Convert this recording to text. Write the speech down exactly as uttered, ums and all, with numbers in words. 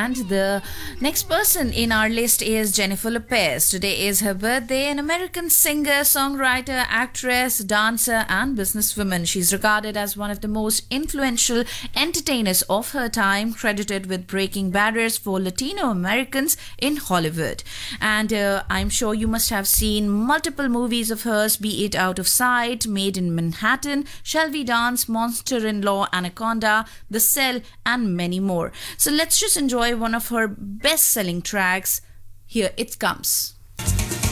And the next person in our list is Jennifer Lopez. Today is her birthday, an American singer, songwriter, actress, dancer, and businesswoman. She's regarded as one of the most influential entertainers of her time, credited with breaking barriers for Latino Americans in Hollywood. And uh, I'm sure you must have seen multiple movies of hers, be it Out of Sight, Made in Manhattan, Shall We Dance, Monster-in-Law, Anaconda, The Cell, and many more. So let's just enjoy one of her best-selling tracks. Here it comes.